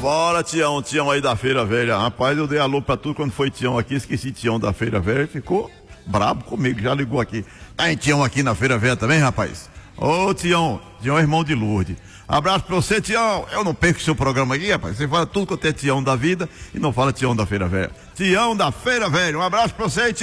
Fala, Tião aí da Feira Velha. Rapaz, eu dei alô pra tudo quando foi Tião aqui, esqueci Tião da Feira Velha, ficou brabo comigo, já ligou aqui. Tem Tião aqui na Feira Velha também, rapaz? Ô, Tião é irmão de Lourdes. Abraço pra você, Tião. Eu não perco o seu programa aqui, rapaz. Você fala tudo quanto é Tião da vida e não fala Tião da Feira Velha. Tião da Feira Velha, um abraço pra você, Tião.